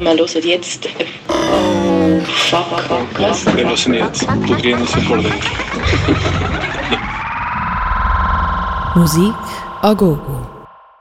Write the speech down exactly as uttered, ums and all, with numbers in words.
Wir hören jetzt. Oh, fuck. Was? Wir hören jetzt. Pudriendo-se por dentro. Musik a gogo.